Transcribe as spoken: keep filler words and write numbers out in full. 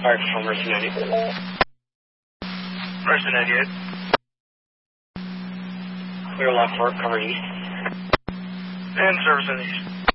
Fire control, Mercy ninety-eight. Mercy ninety-eight. Clear left fork, cover east. And service in the east.